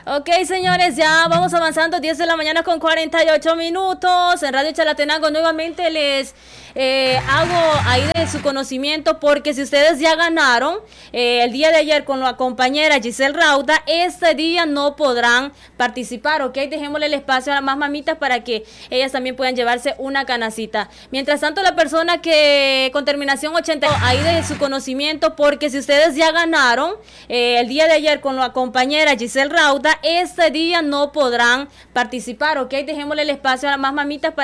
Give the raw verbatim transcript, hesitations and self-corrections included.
Ok, señores, ya vamos avanzando, diez de la mañana con cuarenta y ocho minutos. En Radio Chalatenango nuevamente les eh, hago ahí de su conocimiento, porque si ustedes ya ganaron eh, el día de ayer con la compañera Giselle Rauda, este día no podrán participar, ok. Dejémosle el espacio a las más mamitas para que ellas también puedan llevarse una canacita. Mientras tanto, la persona que con terminación ochenta, ahí de su conocimiento, porque si ustedes ya ganaron eh, el día de ayer con la compañera Giselle Rauda, este día no podrán participar, ok. Dejémosle el espacio a las más mamitas para